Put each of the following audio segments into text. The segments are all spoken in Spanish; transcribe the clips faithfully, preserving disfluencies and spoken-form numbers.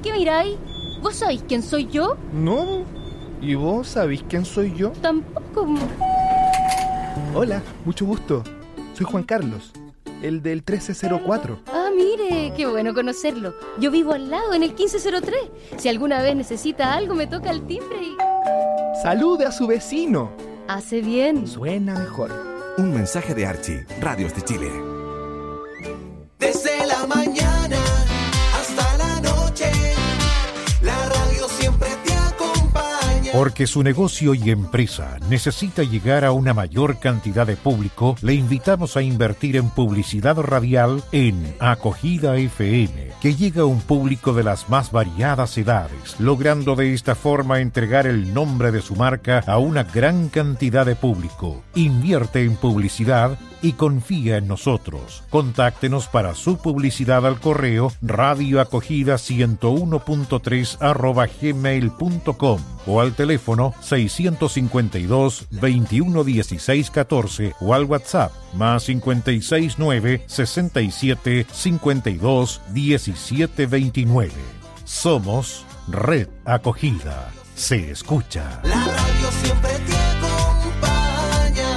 ¿Qué miráis? ¿Vos sabéis quién soy yo? No. ¿Y vos sabéis quién soy yo? Tampoco. Hola, mucho gusto. Soy Juan Carlos, el del trece cero cuatro. Ah, mire, qué bueno conocerlo. Yo vivo al lado, en el quince cero tres. Si alguna vez necesita algo, me toca el timbre y... ¡Salude a su vecino! Hace bien. Suena mejor. Un mensaje de Archie, Radios de Chile. Desde la mañana hasta la noche, la radio siempre te acompaña. Porque su negocio y empresa necesita llegar a una mayor cantidad de público, le invitamos a invertir en publicidad radial en Acogida F M, que llega a un público de las más variadas edades, logrando de esta forma entregar el nombre de su marca a una gran cantidad de público. Invierte en publicidad y confía en nosotros. Contáctenos para su publicidad al correo radioacogida ciento uno punto tres arroba gmail punto com o al teléfono seiscientos cincuenta y dos, veintiuno dieciséis catorce o al WhatsApp más cincuenta y seis nueve, sesenta y siete, cincuenta y dos, diecisiete veintinueve. Somos Red Acogida. Se escucha. La radio siempre te acompaña.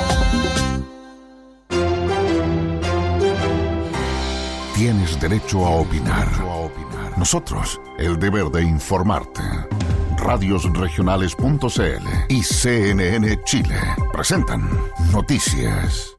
Tienes derecho a opinar. Nosotros, el deber de informarte. radios regionales punto c l y C N N Chile presentan Noticias.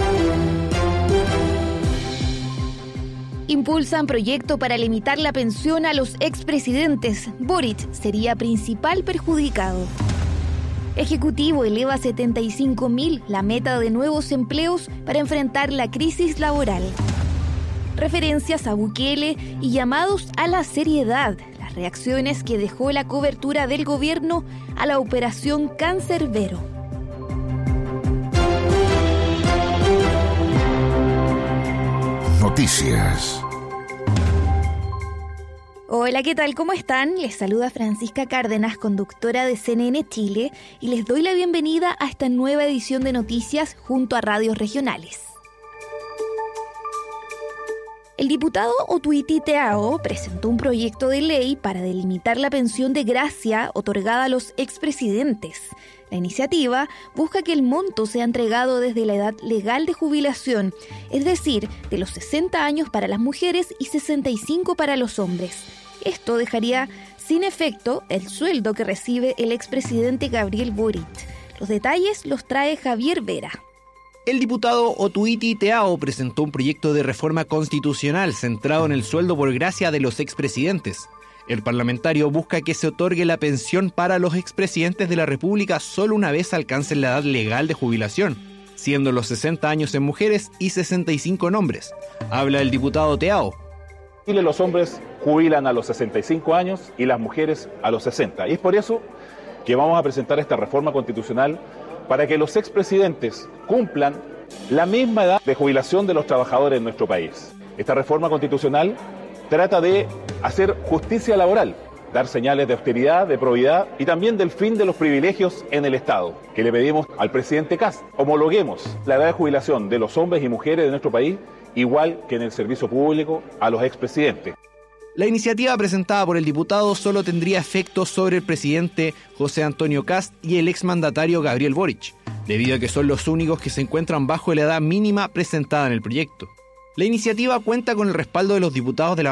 Impulsan proyecto para limitar la pensión a los expresidentes. Boric sería principal perjudicado. Ejecutivo eleva a setenta y cinco mil la meta de nuevos empleos para enfrentar la crisis laboral. Referencias a Bukele y llamados a la seriedad. Las reacciones que dejó la cobertura del gobierno a la operación Cancerbero. Noticias. Hola, ¿qué tal? ¿Cómo están? Les saluda Francisca Cárdenas, conductora de C N N Chile, y les doy la bienvenida a esta nueva edición de Noticias junto a Radios Regionales. El diputado Otuiti Teao presentó un proyecto de ley para delimitar la pensión de gracia otorgada a los expresidentes. La iniciativa busca que el monto sea entregado desde la edad legal de jubilación, es decir, de los sesenta años para las mujeres y sesenta y cinco para los hombres. Esto dejaría sin efecto el sueldo que recibe el expresidente Gabriel Boric. Los detalles los trae Javier Vera. El diputado Otuiti Teao presentó un proyecto de reforma constitucional centrado en el sueldo por gracia de los expresidentes. El parlamentario busca que se otorgue la pensión para los expresidentes de la República solo una vez alcancen la edad legal de jubilación, siendo los sesenta años en mujeres y sesenta y cinco en hombres. Habla el diputado Teao. En Chile los hombres jubilan a los sesenta y cinco años y las mujeres a los sesenta. Y es por eso que vamos a presentar esta reforma constitucional para que los expresidentes cumplan la misma edad de jubilación de los trabajadores en nuestro país. Esta reforma constitucional trata de hacer justicia laboral, dar señales de austeridad, de probidad y también del fin de los privilegios en el Estado, que le pedimos al presidente Kast. Homologuemos la edad de jubilación de los hombres y mujeres de nuestro país, igual que en el servicio público a los expresidentes. La iniciativa presentada por el diputado solo tendría efecto sobre el presidente José Antonio Kast y el exmandatario Gabriel Boric, debido a que son los únicos que se encuentran bajo la edad mínima presentada en el proyecto. La iniciativa cuenta con el respaldo de los diputados de la